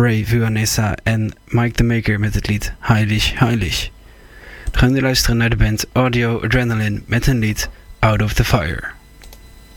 Bray Vanessa en Mike the Maker met het lied Heilish Heilish. We gaan nu luisteren naar de band Audio Adrenaline met hun lied Out of the Fire.